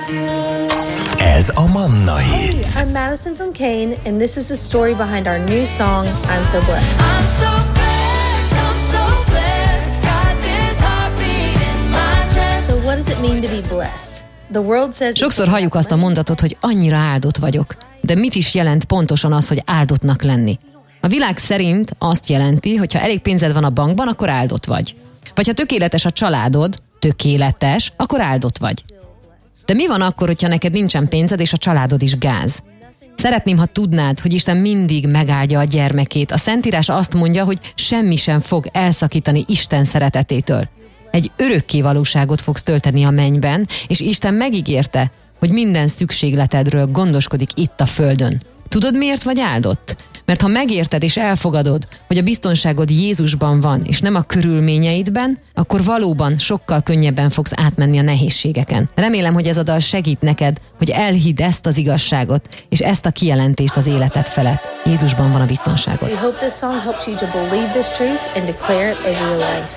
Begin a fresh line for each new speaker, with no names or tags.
Ez a Manna Hit.
Hey, I'm Madison from Kane, and this is the story behind our new song, I'm So Blessed.
I'm so blessed, I'm so blessed, got this heartbeat in my chest.
So what does it mean to be blessed? The world says...
Sokszor halljuk azt a mondatot, hogy annyira áldott vagyok. De mit is jelent pontosan az, hogy áldottnak lenni? A világ szerint azt jelenti, hogy ha elég pénzed van a bankban, akkor áldott vagy. Vagy ha tökéletes a családod, tökéletes, akkor áldott vagy. De mi van akkor, hogyha neked nincsen pénzed, és a családod is gáz? Szeretném, ha tudnád, hogy Isten mindig megáldja a gyermekét. A Szentírás azt mondja, hogy semmi sem fog elszakítani Isten szeretetétől. Egy örökké valóságot fogsz tölteni a mennyben, és Isten megígérte, hogy minden szükségletedről gondoskodik itt a földön. Tudod, miért vagy áldott? Mert ha megérted és elfogadod, hogy a biztonságod Jézusban van, és nem a körülményeidben, akkor valóban sokkal könnyebben fogsz átmenni a nehézségeken. Remélem, hogy ez a dal segít neked, hogy elhidd ezt az igazságot, és ezt a kijelentést az életed felett. Jézusban van a biztonságod.
We hope this song helps you to believe this truth and declare it over your life.